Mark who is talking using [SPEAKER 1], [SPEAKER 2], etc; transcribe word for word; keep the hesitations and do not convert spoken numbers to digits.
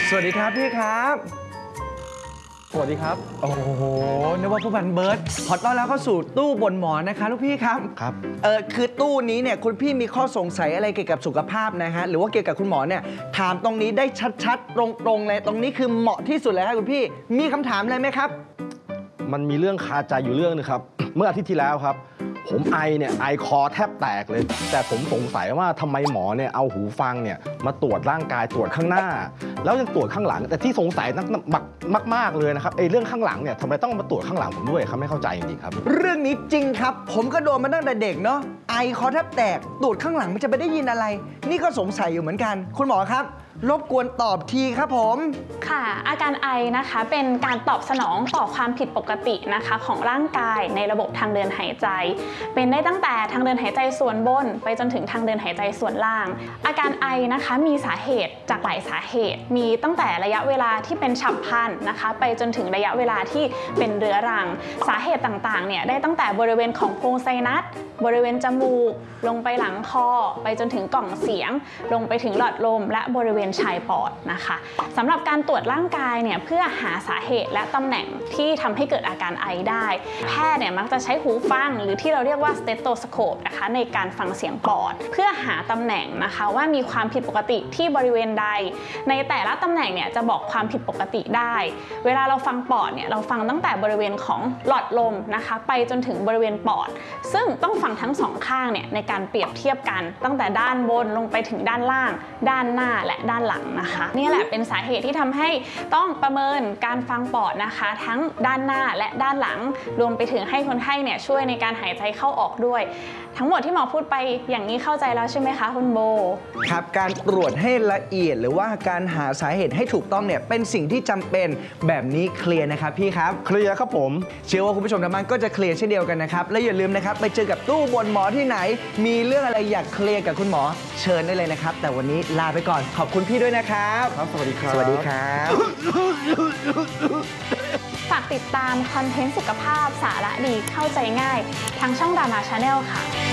[SPEAKER 1] สวัสดีครับพี่ครับ
[SPEAKER 2] สวัสดีครับ
[SPEAKER 1] โอ้โหนึกว่าผู้พันเบิร์ตขอต้อนรับเข้าสู่ตู้บนหมอนนะคะลูกพี่ครับ
[SPEAKER 2] ครับ
[SPEAKER 1] เออคือตู้นี้เนี่ยคุณพี่มีข้อสงสัยอะไรเกี่ยวกับสุขภาพนะฮะหรือว่าเกี่ยวกับคุณหมอเนี่ยถามตรงนี้ได้ชัดๆตรงๆเลยตรงนี้คือเหมาะที่สุดเลยครับคุณพี่มีคำถามอะไรไหมครับ
[SPEAKER 2] มันมีเรื่องคาใจอยู่เรื่องนึงครับ เมื่ออาทิตย์ที่แล้วครับผมไอเนี่ยไอคอแทบแตกเลย แต่ผมสงสัยว่าทำไมหมอเนี่ยเอาหูฟังเนี่ยมาตรวจร่างกายตรวจข้างหน้า แล้วยังตรวจข้างหลังแต่ที่สงสัยนักมากมากเลยนะครับไอเรื่องข้างหลังเนี่ยทำไมต้องมาตรวจข้างหลังผมด้วยครับไม่เข้าใจจริงๆครับ
[SPEAKER 1] เรื่องนี้จริงครับผมก็โดนมาตั้งแต่เด็กเนาะไอคอแทบแตกตรวจข้างหลังมันจะไปได้ยินอะไรนี่ก็สงสัยอยู่เหมือนกันคุณหมอครับรบกวนตอบทีครับผม
[SPEAKER 3] ค่ะอาการไอนะคะเป็นการตอบสนองต่อความผิดปกตินะคะของร่างกายในระบบทางเดินหายใจเป็นได้ตั้งแต่ทางเดินหายใจส่วนบนไปจนถึงทางเดินหายใจส่วนล่างอาการไอนะคะมีสาเหตุจากหลายสาเหตุมีตั้งแต่ระยะเวลาที่เป็นฉับพลันนะคะไปจนถึงระยะเวลาที่เป็นเรื้อรังสาเหตุต่างๆเนี่ยได้ตั้งแต่บริเวณของโพรงไซนัสบริเวณจมูกลงไปหลังคอไปจนถึงกล่องเสียงลงไปถึงหลอดลมและบริเวณชายปอดนะคะสำหรับการตรวจร่างกายเนี่ยเพื่อหาสาเหตุและตำแหน่งที่ทำให้เกิดอาการไอได้แพทย์เนี่ยมักจะใช้หูฟังหรือที่เราเรียกว่าสเตโตสโคปนะคะในการฟังเสียงปอดเพื่อหาตำแหน่งนะคะว่ามีความผิดปกติที่บริเวณใดในแต่ละตำแหน่งเนี่ยจะบอกความผิดปกติได้เวลาเราฟังปอดเนี่ยเราฟังตั้งแต่บริเวณของหลอดลมนะคะไปจนถึงบริเวณปอดซึ่งต้องฟังทั้งสองข้างเนี่ยในการเปรียบเทียบกันตั้งแต่ด้านบนลงไปถึงด้านล่างด้านหน้าและด้านหลังนะคะนี่แหละเป็นสาเหตุที่ทำให้ต้องประเมินการฟังปอดนะคะทั้งด้านหน้าและด้านหลังรวมไปถึงให้คนไข้เนี่ยช่วยในการหายใจเข้าออกด้วยทั้งหมดที่หมอพูดไปอย่างนี้เข้าใจแล้วใช่ไหมคะคุณโบ
[SPEAKER 1] ครับการตรวจให้ละเอียดหรือว่าการหาสาเหตุให้ถูกต้องเนี่ยเป็นสิ่งที่จำเป็นแบบนี้เคลียร์นะครับพี่ครับ
[SPEAKER 2] เคลียร์ครับผม
[SPEAKER 1] เชื่อว่าคุณผู้ชมทางบ้านก็จะเคลียร์เช่นเดียวกันนะครับและอย่าลืมนะครับไปเจอกับตู้บนหมอที่ไหนมีเรื่องอะไรอยากเคลียร์กับคุณหมอเชิญได้เลยนะครับแต่วันนี้ลาไปก่อนขอบคุณพี่ด้วยนะครับ
[SPEAKER 2] ครับสวัสดีครับ
[SPEAKER 1] สวัสดีครับ
[SPEAKER 3] ฝากติดตามคอนเทนต์สุขภาพสาระดีเข้าใจง่ายทางช่องดามาชาแนลค่ะ